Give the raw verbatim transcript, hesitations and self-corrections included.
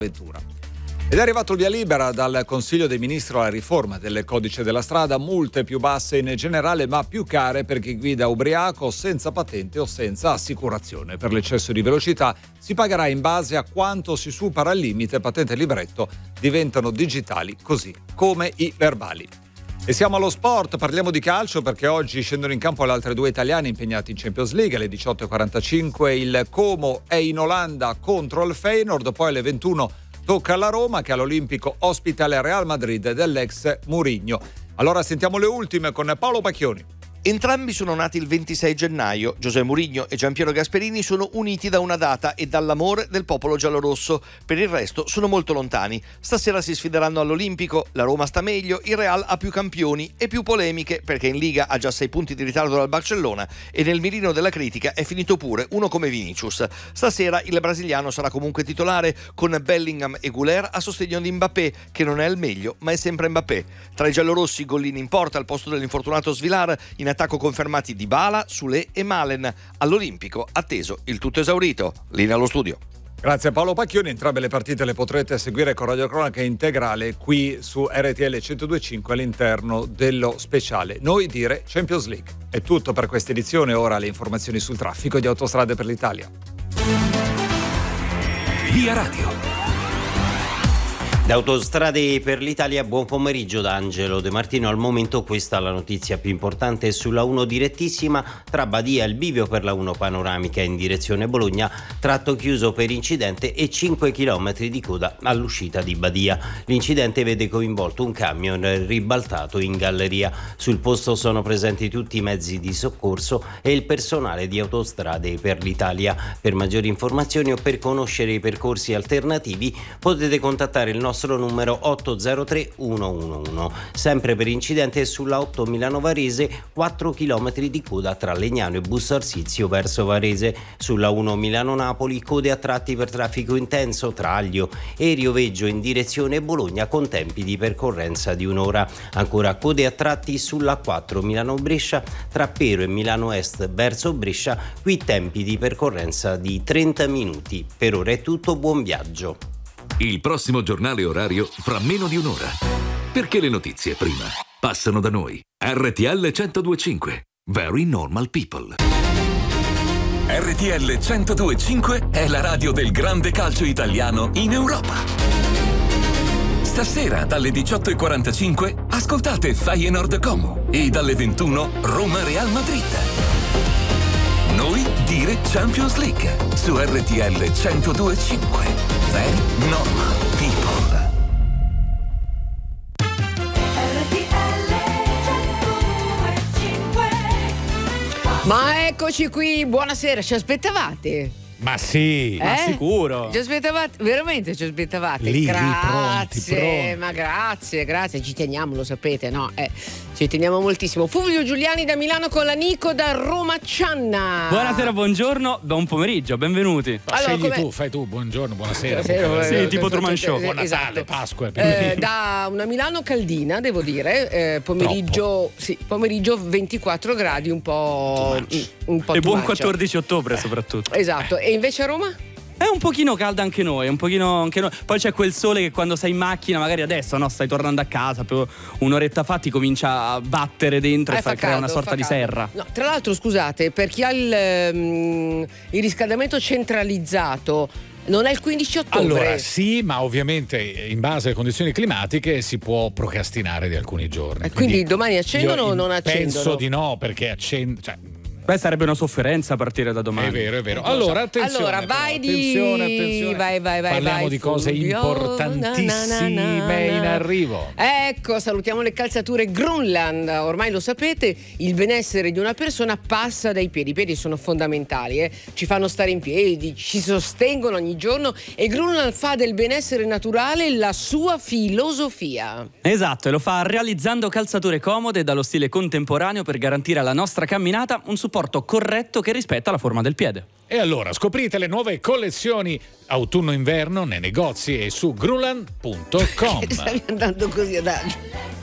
Ventura. Ed è arrivato il via libera dal Consiglio dei Ministri alla riforma del codice della strada, multe più basse in generale ma più care per chi guida ubriaco, senza patente o senza assicurazione. Per l'eccesso di velocità si pagherà in base a quanto si supera il limite, patente e libretto diventano digitali così come i verbali. E siamo allo sport, parliamo di calcio perché oggi scendono in campo le altre due italiane impegnate in Champions League. Alle diciotto e quarantacinque il Como è in Olanda contro il Feyenoord, poi alle ventuno tocca alla Roma che all'Olimpico ospita il Real Madrid dell'ex Mourinho. Allora sentiamo le ultime con Paolo Pacchioni. Entrambi sono nati il ventisei gennaio. José Mourinho e Gianpiero Gasperini sono uniti da una data e dall'amore del popolo giallorosso. Per il resto sono molto lontani. Stasera si sfideranno all'Olimpico, la Roma sta meglio, il Real ha più campioni e più polemiche perché in Liga ha già sei punti di ritardo dal Barcellona e nel mirino della critica è finito pure uno come Vinicius. Stasera il brasiliano sarà comunque titolare con Bellingham e Güler a sostegno di Mbappé, che non è il meglio ma è sempre Mbappé. Tra i giallorossi gollini in porta al posto dell'infortunato Svilar, in attacco confermati Dybala, Soulé e Malen. All'Olimpico atteso il tutto esaurito. Linea allo studio. Grazie Paolo Pacchioni, entrambe le partite le potrete seguire con Radio Cronaca integrale qui su R T L centodue e cinque all'interno dello speciale Noi dire Champions League. È tutto per questa edizione, ora le informazioni sul traffico di Autostrade per l'Italia. Via Radio. Da Autostrade per l'Italia, buon pomeriggio da Angelo De Martino. Al momento questa è la notizia più importante sulla uno direttissima tra Badia e il bivio per la uno panoramica in direzione Bologna, tratto chiuso per incidente e cinque chilometri di coda all'uscita di Badia. L'incidente vede coinvolto un camion ribaltato in galleria. Sul posto sono presenti tutti i mezzi di soccorso e il personale di Autostrade per l'Italia. Per maggiori informazioni o per conoscere i percorsi alternativi potete contattare il nostro numero otto zero tre uno uno uno. Sempre per incidente sulla otto Milano Varese, quattro chilometri di coda tra Legnano e Busto Arsizio verso Varese. Sulla uno Milano Napoli, code a tratti per traffico intenso tra Aglio e Rioveggio in direzione Bologna con tempi di percorrenza di un'ora. Ancora code a tratti sulla quattro Milano Brescia tra Pero e Milano Est verso Brescia, qui tempi di percorrenza di trenta minuti. Per ora è tutto, buon viaggio. Il prossimo giornale orario fra meno di un'ora. Perché le notizie prima passano da noi. R T L centodue e cinque. Very normal people. R T L centodue e cinque è la radio del grande calcio italiano in Europa. Stasera dalle diciotto e quarantacinque ascoltate Feyenoord Como e dalle ventuno Roma Real Madrid. Noi dire Champions League su R T L centodue e cinque. Very normal people. Ma eccoci qui, buonasera, ci aspettavate? Ma sì, eh? ma sicuro. Ci aspettavate, veramente ci aspettavate. Lì, grazie, lì, pronti, pronti. Ma grazie, grazie, ci teniamo, lo sapete, no? Eh, ci teniamo moltissimo. Fulvio Giuliani da Milano con la Nico da Roma Cianna. Buonasera, buongiorno, buon pomeriggio, benvenuti. Allora, scegli come... tu, fai tu, buongiorno, buonasera. buonasera sì, tipo Truman Show. Buon Natale, esatto. Pasqua. Eh, da una Milano caldina, devo dire, eh, pomeriggio, sì, pomeriggio ventiquattro gradi, un po', un po' e buon much. quattordici ottobre soprattutto. Esatto, e invece a Roma? È un pochino calda anche noi, un pochino anche noi. Poi c'è quel sole che quando sei in macchina, magari adesso, no, stai tornando a casa, proprio un'oretta fa ti comincia a battere dentro eh, e fa, fa crea caldo, una sorta di caldo. serra. No, tra l'altro, scusate, per chi ha il, um, il riscaldamento centralizzato, non è il quindici ottobre? Allora sì, ma ovviamente in base alle condizioni climatiche si può procrastinare di alcuni giorni. E quindi, quindi domani accendono o non accendono? Penso di no, perché accendono... Cioè, Beh, sarebbe una sofferenza a partire da domani. È vero, è vero. Allora, attenzione. Allora, vai però, attenzione, di... attenzione. Vai, vai, vai. Parliamo vai, di cose Fulvio. importantissime na, na, na, in arrivo. Ecco, salutiamo le calzature Grunland. Ormai lo sapete, il benessere di una persona passa dai piedi. I piedi sono fondamentali, eh? Ci fanno stare in piedi, ci sostengono ogni giorno e Grunland fa del benessere naturale la sua filosofia. Esatto, e lo fa realizzando calzature comode dallo stile contemporaneo per garantire alla nostra camminata un supporto corretto che rispetta la forma del piede. E allora scoprite le nuove collezioni autunno-inverno nei negozi e su grunland punto com. Stavi andando così adagio.